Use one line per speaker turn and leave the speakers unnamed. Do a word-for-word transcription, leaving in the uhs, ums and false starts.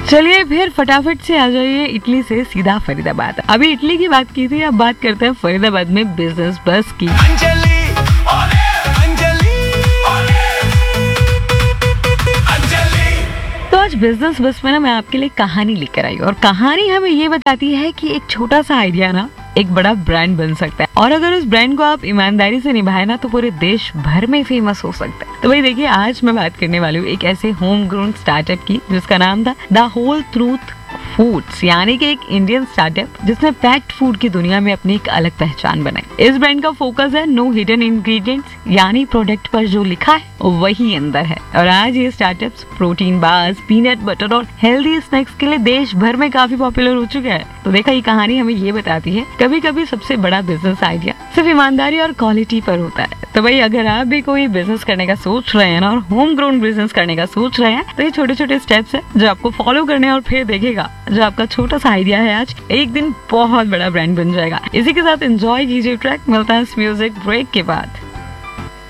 चलिए फिर फटाफट से आ जाइए इटली से सीधा फरीदाबाद। अभी इटली की बात की थी, अब बात करते हैं फरीदाबाद में बिजनेस बस की।
अंजलि, ओले, अंजलि, ओले, अंजलि।
तो आज बिजनेस बस में ना मैं आपके लिए कहानी लेकर आई और कहानी हमें ये बताती है कि एक छोटा सा आइडिया ना एक बड़ा ब्रांड बन सकता है, और अगर उस ब्रांड को आप ईमानदारी से निभाए ना तो पूरे देश भर में फेमस हो सकता है। तो भाई देखिए, आज मैं बात करने वाली हूँ एक ऐसे होम ग्रोन स्टार्टअप की जिसका नाम था द होल ट्रूथ फूड्स, यानी कि एक इंडियन स्टार्टअप जिसने पैक्ड फूड की दुनिया में अपनी एक अलग पहचान बनाई। इस ब्रांड का फोकस है नो हिडन इंग्रेडिएंट्स, यानी प्रोडक्ट पर जो लिखा है वही अंदर है। और आज ये startups protein bars, peanut butter और हेल्दी स्नैक्स के लिए देश भर में काफी पॉपुलर हो चुका है। तो देखा, ये कहानी हमें ये बताती है कभी कभी सबसे बड़ा बिजनेस आइडिया सिर्फ ईमानदारी और क्वालिटी पर होता है। तो भाई अगर आप भी कोई बिजनेस करने का सोच रहे हैं ना, और होम ग्रोन बिजनेस करने का सोच रहे हैं, तो ये छोटे छोटे स्टेप्स है जो आपको फॉलो करने हैं, और फिर देखिएगा जो आपका छोटा सा आइडिया है आज एक दिन बहुत बड़ा ब्रांड बन जाएगा। इसी के साथ एंजॉय कीजिए ट्रैक। मिलता है इस म्यूजिक ब्रेक के बाद।